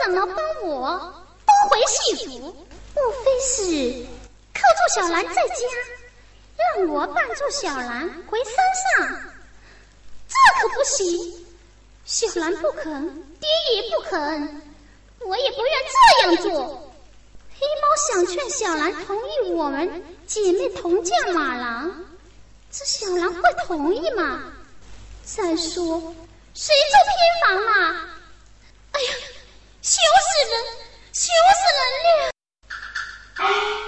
长老帮我夺回戏服，莫非是扣住小兰在家，让我伴住小兰回山上？这可不行，小兰不肯，爹也不肯，我也不愿这样做。黑猫想劝小兰同意我们姐妹同驾马郎，这小兰会同意吗？再说谁住偏房啊？哎呀，羞死人，羞死人了！